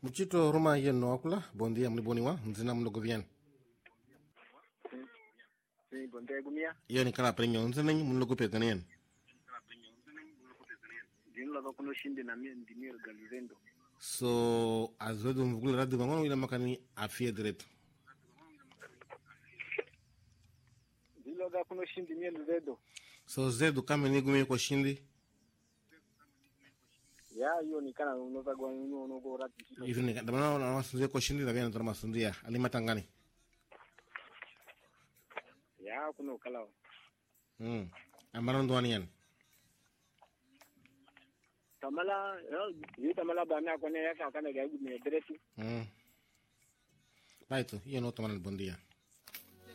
Muchito Roma yen no akula, bom dia, muito boniwa, nzina mno govian. Sim, bom dia, Gumia. Iyo kala prenyo, nzina mno gope ganien. Jino la kuno shindi na mimi ndimio galizendo. So, azodo mvugula radi wangono ila makani afie direto. Jino la kuno shindi mimi zedo. So, zedo kama ni gumi kwa shindi. Ya, hiyo ni kana unaweza kwa unogo radi. Hivi ni kama na masundia kwa shindi na vyana tuna masundia. Alimatangani. Ya, kuno kala. Ambaron duani yan. Tamala, yo tamala bana kwa ne yaka kana ga gume direct. Baito, hiyo no tomar el buen día.